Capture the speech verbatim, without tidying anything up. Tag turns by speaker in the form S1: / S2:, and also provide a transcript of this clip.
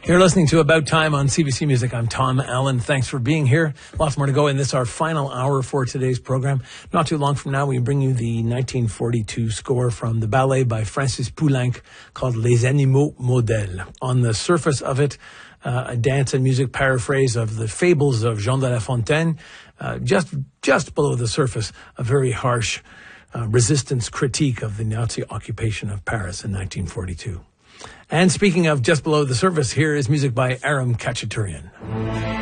S1: You're listening to About Time on C B C Music. I'm Tom Allen. Thanks for being here. Lots more to go in this, our final hour for today's program. Not too long from now, we bring you the nineteen forty-two score from the ballet by Francis Poulenc called Les Animaux Modèles. On the surface of it, uh, a dance and music paraphrase of the fables of Jean de La Fontaine. Uh, just, just below the surface, a very harsh uh, resistance critique of the Nazi occupation of Paris in nineteen forty-two. And speaking of just below the surface, here is music by Aram Khachaturian.